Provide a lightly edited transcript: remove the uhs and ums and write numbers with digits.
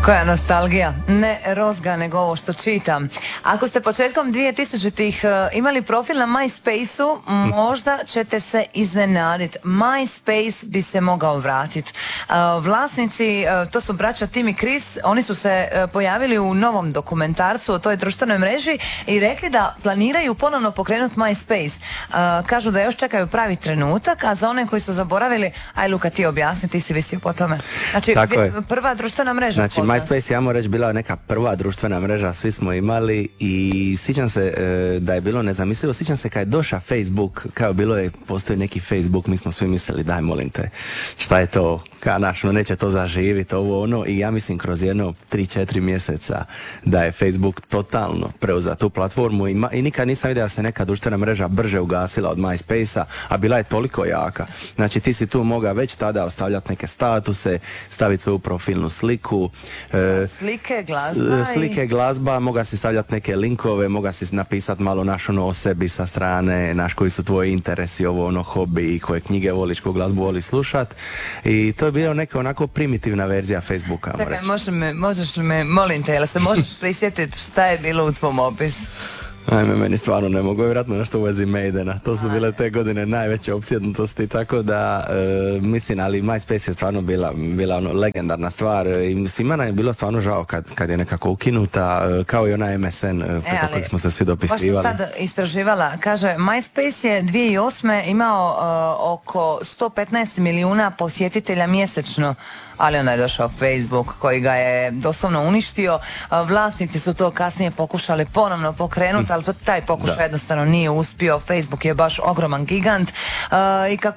Koja nostalgija, ne rozga nego ovo što čitam. Ako ste početkom 2000-ih imali profil na MySpace-u, možda ćete se iznenaditi. MySpace bi se mogao vratiti. Vlasnici, to su braća Tim i Chris, oni su se pojavili u novom dokumentarcu o toj društvenoj mreži i rekli da planiraju ponovno pokrenuti MySpace. Kažu da još čekaju pravi trenutak, a za one koji su zaboravili, aj Luka ti objasni, ti si visio po tome. Znači, prva društvena mreža. Znači, MySpace, ja moram reći, bila neka prva društvena mreža, svi smo imali i sjećam se da je bilo nezamislivo, sjećam se kad je došao Facebook, kao bilo je, postoji neki Facebook, mi smo svi mislili, daj molim te, šta je to, kao naš, no neće to zaživiti, ovo ono, i ja mislim kroz jedno 3-4 mjeseca da je Facebook totalno preuzeo tu platformu i nikad nisam vidio da se neka društvena mreža brže ugasila od MySpace-a, a bila je toliko jaka. Znači, ti si tu mogao već tada ostavljati neke statuse, staviti svoju profilnu sliku, slike, glazba, moga si stavljati neke linkove, moga si napisati malo naš ono o sebi sa strane, naš koji su tvoji interesi, ovo ono hobi, koje knjige voliš, koju glazbu voliš slušat, i to je bila neka onako primitivna verzija Facebooka. Čekaj, možeš li me, molim te, jel se možeš prisjetiti šta je bilo u tvom opisu? Ajme, meni stvarno ne mogu, vjerojatno nešto u vezi Maidena. To su bile te godine najveće opsjednutosti, tako da mislim, ali MySpace je stvarno bila ono legendarna stvar i svima nam je bilo stvarno žao kad je nekako ukinuta, kao i ona MSN preko kojeg smo se svi dopisivali. Baš sam sad istraživala, kaže, MySpace je 2008. imao oko 115 milijuna posjetitelja mjesečno, ali onda je došao Facebook koji ga je doslovno uništio. Vlasnici su to kasnije pokušali ponovno pokrenuti, ali taj pokušaj jednostavno nije uspio. Facebook je baš ogroman gigant i kako